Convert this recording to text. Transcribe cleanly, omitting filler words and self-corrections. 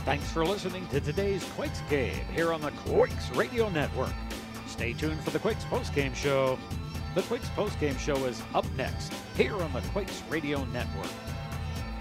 Thanks for listening to today's Quakes Game here on the Quakes Radio Network. Stay tuned for the Quakes postgame show. The Quakes postgame show is up next here on the Quakes Radio Network.